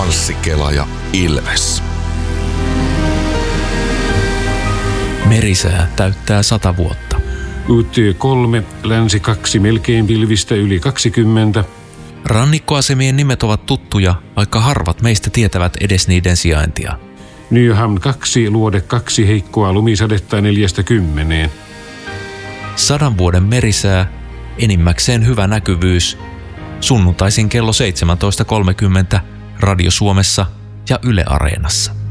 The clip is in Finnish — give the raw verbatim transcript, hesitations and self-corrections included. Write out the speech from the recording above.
Anssi-Kela ja Ilves. Merisää täyttää sata vuotta. U T kolme, länsi kaksi, melkein pilvistä yli kaksikymmentä. Rannikkoasemien nimet ovat tuttuja, vaikka harvat meistä tietävät edes niiden sijaintia. Nyham kaksi, luode kaksi, heikkoa lumisadetta neljästä kymmeneen. Sadan vuoden merisää, enimmäkseen hyvä näkyvyys. Sunnuntaisin kello seitsemäntoista kolmekymmentä Radio Suomessa ja Yle Areenassa.